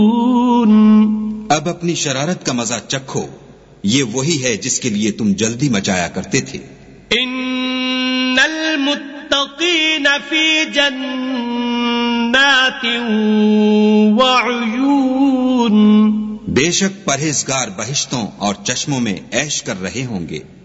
अब अपनी शरारत का मजा चखो, ये वही है जिसके लिए तुम जल्दी मचाया करते थे। इन्नल मुत्तकीन फी जन्नातिन व उयून, बेशक परहेजगार बहिश्तों और चश्मों में ऐश कर रहे होंगे।